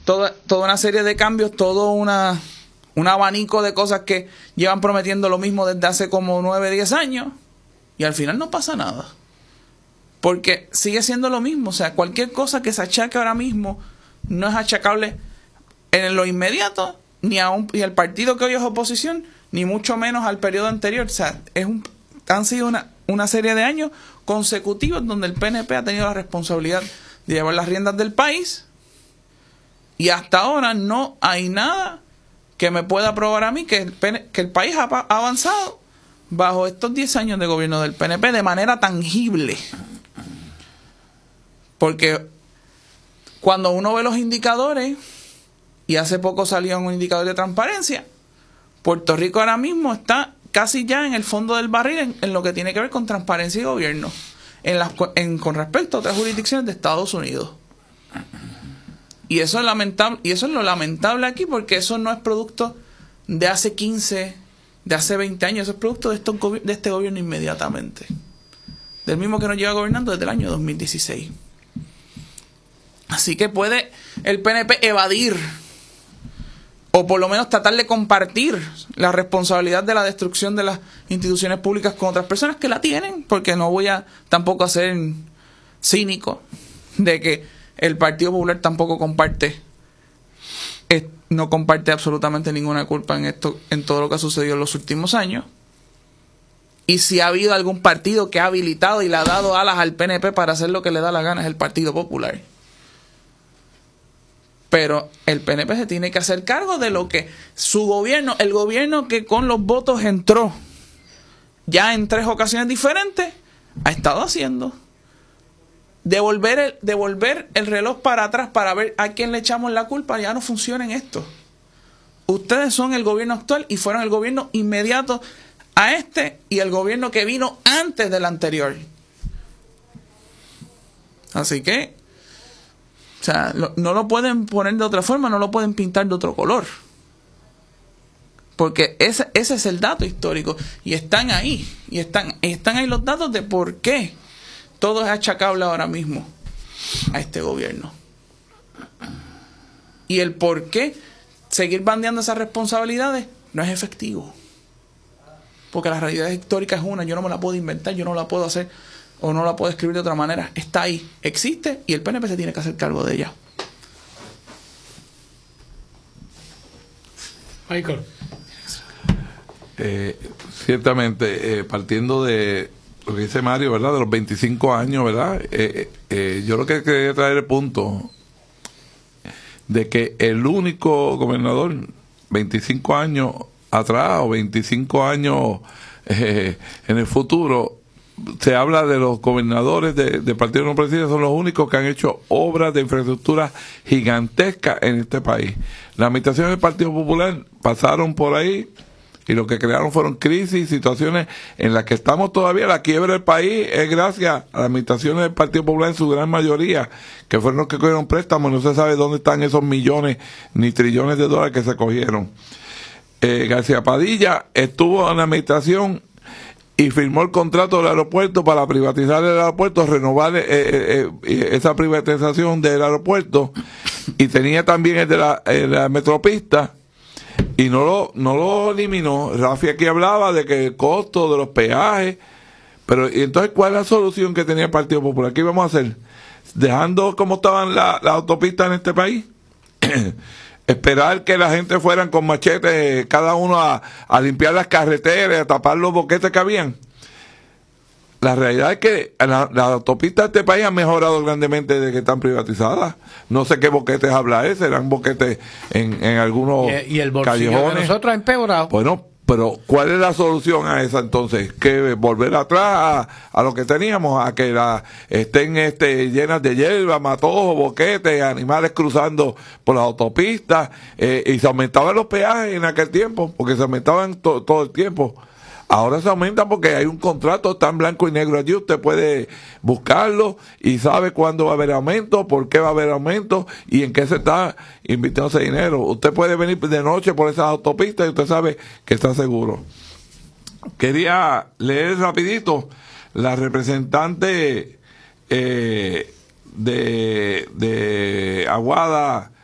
toda una serie de cambios, un abanico de cosas que llevan prometiendo lo mismo desde hace como 9, 10 años, y al final no pasa nada. Porque sigue siendo lo mismo. O sea, cualquier cosa que se achaque ahora mismo no es achacable en lo inmediato ni al partido que hoy es oposición, ni mucho menos al periodo anterior. O sea, han sido una serie de años consecutivos donde el PNP ha tenido la responsabilidad de llevar las riendas del país, y hasta ahora no hay nada que me pueda probar a mí que el país ha avanzado bajo estos 10 años de gobierno del PNP de manera tangible. Porque cuando uno ve los indicadores, y hace poco salió un indicador de transparencia, Puerto Rico ahora mismo está casi ya en el fondo del barril en lo que tiene que ver con transparencia y gobierno, con respecto a otras jurisdicciones de Estados Unidos. Y eso es lamentable, y eso es lo lamentable aquí, porque eso no es producto de hace 15, de hace 20 años, eso es producto de este gobierno inmediatamente. Del mismo que nos lleva gobernando desde el año 2016. Así que puede el PNP evadir, o por lo menos tratar de compartir la responsabilidad de la destrucción de las instituciones públicas con otras personas que la tienen, porque no voy a tampoco a ser cínico de que el Partido Popular tampoco no comparte absolutamente ninguna culpa en todo lo que ha sucedido en los últimos años. Y si ha habido algún partido que ha habilitado y le ha dado alas al PNP para hacer lo que le da la gana, es el Partido Popular. Pero el PNP se tiene que hacer cargo de lo que su gobierno, el gobierno que con los votos entró ya en 3 ocasiones diferentes, ha estado haciendo. Devolver el reloj para atrás para ver a quién le echamos la culpa, ya no funciona en esto. Ustedes son el gobierno actual y fueron el gobierno inmediato a este y el gobierno que vino antes del anterior. Así que, o sea, no lo pueden poner de otra forma, no lo pueden pintar de otro color. Porque ese es el dato histórico. Y están ahí. Y están ahí los datos de por qué todo es achacable ahora mismo a este gobierno. Y el por qué seguir bandeando esas responsabilidades no es efectivo. Porque la realidad histórica es una. Yo no me la puedo inventar, yo no la puedo hacer o no la puedo escribir de otra manera. Está ahí, existe, y el PNP se tiene que hacer cargo de ella. Michael. Ciertamente, partiendo de lo que dice Mario, ¿verdad? De los 25 años, ¿verdad? Yo lo que quería traer el punto de que el único gobernador 25 años atrás o 25 años en el futuro, se habla de los gobernadores de partido no presidente, son los únicos que han hecho obras de infraestructura gigantescas en este país. Las administraciones del Partido Popular pasaron por ahí y lo que crearon fueron crisis, situaciones en las que estamos todavía. La quiebra del país es gracias a las administraciones del Partido Popular en su gran mayoría, que fueron los que cogieron préstamos. No se sabe dónde están esos millones ni trillones de dólares que se cogieron. García Padilla estuvo en la administración y firmó el contrato del aeropuerto para privatizar el aeropuerto, renovar esa privatización del aeropuerto, y tenía también el de la metropista, y no lo eliminó. Rafi aquí hablaba de que el costo de los peajes, pero ¿y entonces cuál es la solución que tenía el Partido Popular? ¿Qué íbamos a hacer? ¿Dejando como estaban las autopistas en este país? Esperar que la gente fueran con machetes cada uno a limpiar las carreteras, a tapar los boquetes que habían. La realidad es que las autopistas de este país han mejorado grandemente desde que están privatizadas. No sé qué boquetes habla ese, serán boquetes en algunos y el bolsillo callejones. De nosotros ha empeorado. Bueno, pero ¿cuál es la solución a esa entonces? ¿Que volver atrás a lo que teníamos? ¿A que estén llenas de hierba, matojos, boquetes, animales cruzando por las autopistas? Y se aumentaban los peajes en aquel tiempo, porque se aumentaban todo el tiempo. Ahora se aumentan porque hay un contrato, está en blanco y negro allí, usted puede buscarlo y sabe cuándo va a haber aumento, por qué va a haber aumento y en qué se está invirtiendo ese dinero. Usted puede venir de noche por esas autopistas y usted sabe que está seguro. Quería leer rapidito la representante de Aguada,